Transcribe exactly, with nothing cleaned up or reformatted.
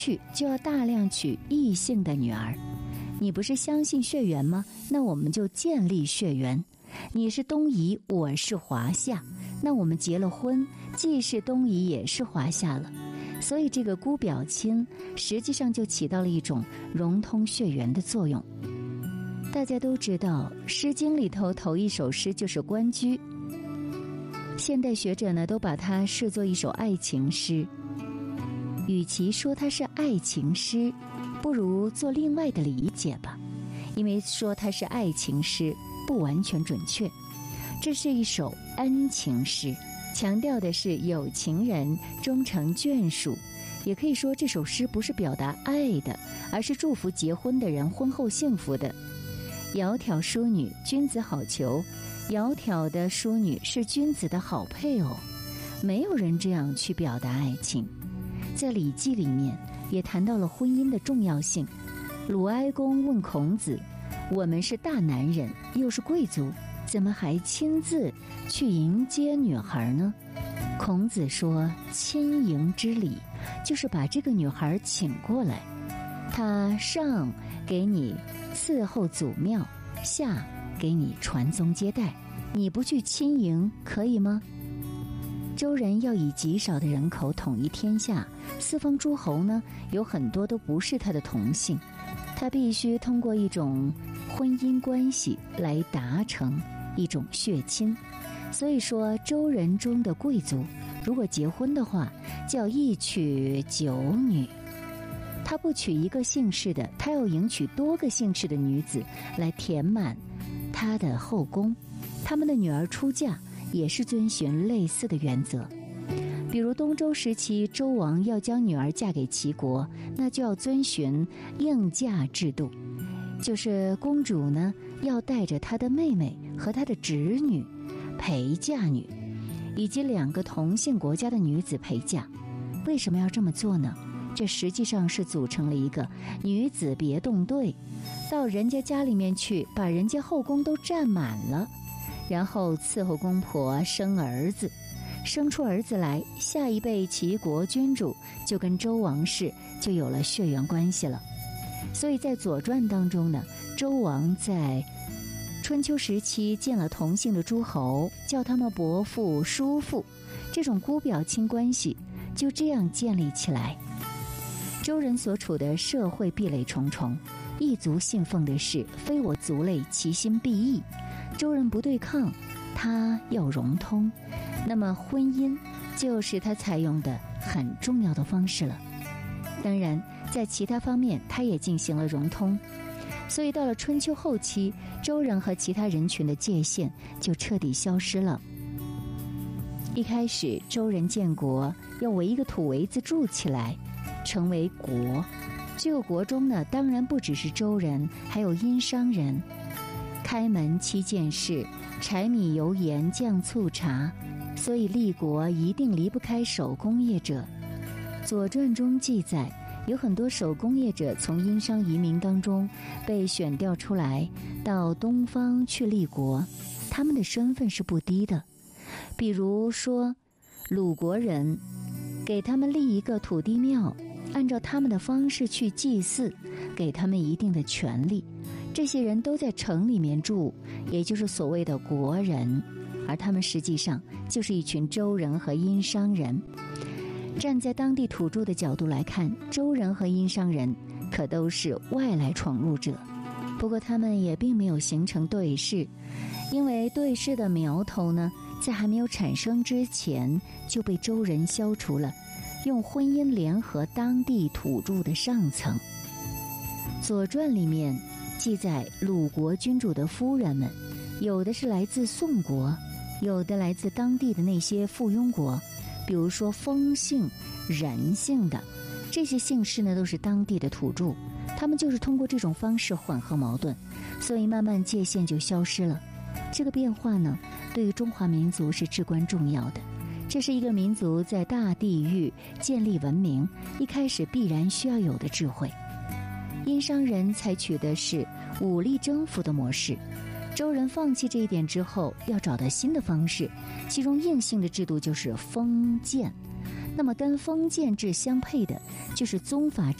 去就要大量娶异性的女儿。你不是相信血缘吗？那我们就建立血缘。你是东夷，我是华夏，那我们结了婚，既是东夷也是华夏了。所以这个姑表亲实际上就起到了一种融通血缘的作用。大家都知道，《诗经》里头头一首诗就是《关雎》，现代学者呢都把它视作一首爱情诗。与其说它是爱情诗，不如做另外的理解吧，因为说它是爱情诗不完全准确。这是一首恩情诗，强调的是有情人终成眷属。也可以说这首诗不是表达爱的，而是祝福结婚的人婚后幸福的。窈窕淑女，君子好逑。窈窕的淑女是君子的好配偶，没有人这样去表达爱情。在《礼记》里面也谈到了婚姻的重要性。鲁哀公问孔子，我们是大男人，又是贵族，怎么还亲自去迎接女孩呢？孔子说，亲迎之礼就是把这个女孩请过来，他上给你伺候祖庙，下给你传宗接代，你不去亲迎可以吗？周人要以极少的人口统一天下，四方诸侯呢有很多都不是他的同姓，他必须通过一种婚姻关系来达成一种血亲。所以说周人中的贵族如果结婚的话，叫一娶九女，他不娶一个姓氏的，他要迎娶多个姓氏的女子来填满他的后宫。他们的女儿出嫁也是遵循类似的原则。比如东周时期，周王要将女儿嫁给齐国，那就要遵循应嫁制度，就是公主呢要带着她的妹妹和她的侄女陪嫁女，以及两个同姓国家的女子陪嫁。为什么要这么做呢？这实际上是组成了一个女子别动队，到人家家里面去，把人家后宫都占满了，然后伺候公婆生儿子，生出儿子来，下一辈齐国君主就跟周王室就有了血缘关系了。所以在《左传》当中呢，周王在春秋时期见了同姓的诸侯，叫他们伯父叔父，这种姑表亲关系就这样建立起来。周人所处的社会壁垒重重，一族信奉的是非我族类，其心必异。周人不对抗，他要融通，那么婚姻就是他采用的很重要的方式了。当然在其他方面他也进行了融通。所以到了春秋后期，周人和其他人群的界限就彻底消失了。一开始周人建国要围一个土围子筑起来，成为国。这个国中呢，当然不只是周人，还有殷商人。开门七件事，柴米油盐酱醋茶，所以立国一定离不开手工业者。左传中记载，有很多手工业者从殷商移民当中被选调出来，到东方去立国，他们的身份是不低的。比如说鲁国人，给他们立一个土地庙，按照他们的方式去祭祀，给他们一定的权利。这些人都在城里面住，也就是所谓的国人，而他们实际上就是一群周人和殷商人。站在当地土著的角度来看，周人和殷商人可都是外来闯入者。不过他们也并没有形成对视，因为对视的苗头呢，在还没有产生之前就被周人消除了，用婚姻联合当地土著的上层。左传里面记载，鲁国君主的夫人们，有的是来自宋国，有的来自当地的那些附庸国，比如说封姓、任姓的，这些姓氏呢都是当地的土著，他们就是通过这种方式缓和矛盾，所以慢慢界限就消失了。这个变化呢，对于中华民族是至关重要的。这是一个民族在大地域建立文明一开始必然需要有的智慧。殷商人采取的是武力征服的模式，周人放弃这一点之后，要找到新的方式，其中硬性的制度就是封建。 那么跟封建制相配的，就是宗法